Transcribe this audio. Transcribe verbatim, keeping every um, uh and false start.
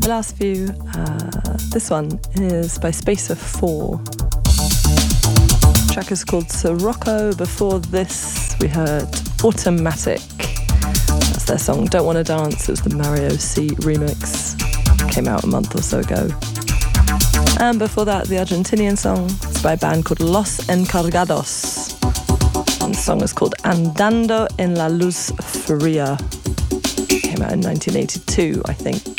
The last few, uh, this one is by Spacer four. The track is called Sirocco. Before this, we heard Automatic. That's their song Don't Wanna Dance. It was the Mario C remix. Came out a month or so ago. And before that, the Argentinian song. It's by a band called Los Encargados. And the song is called Andando en la Luz Fría. Came out in nineteen eighty-two, I think.